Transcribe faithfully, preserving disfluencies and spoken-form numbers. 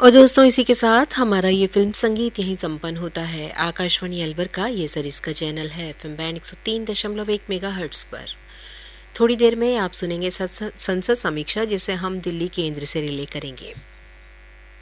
और दोस्तों इसी के साथ हमारा ये फिल्म संगीत यहीं संपन्न होता है। आकाशवाणी अलवर का ये सरिस का चैनल है एफएम बैंड एक सौ तीन दशमलव एक मेगा हर्ट्स पर। थोड़ी देर में आप सुनेंगे संसद समीक्षा, जिसे हम दिल्ली केंद्र से रिले करेंगे।